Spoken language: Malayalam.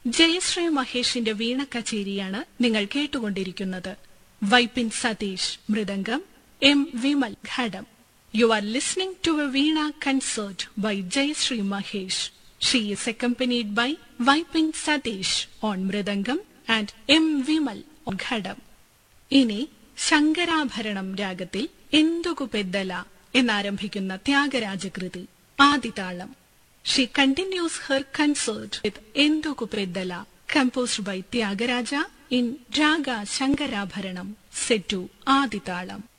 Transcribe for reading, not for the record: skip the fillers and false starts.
ജയശ്രീ മഹേഷിന്റെ വീണ കച്ചേരിയാണ് നിങ്ങൾ കേട്ടുകൊണ്ടിരിക്കുന്നത്. Vypin Satheesh mridangam, M Vimal ghatam. You are listening to a Veena concert by Jayashree Mahesh. She is accompanied by Vaipin Satish on Mridangam and M. Vimal on Ghadam. ഇനി ശങ്കരാഭരണം രാഗത്തിൽ Enduku Peddala എന്നാരംഭിക്കുന്ന ത്യാഗരാജകൃതി ആദിതാളം. She continues her concert with Enduku Peddala, composed by Tyagaraja in Raga Shankarabharanam, set to Aditalam.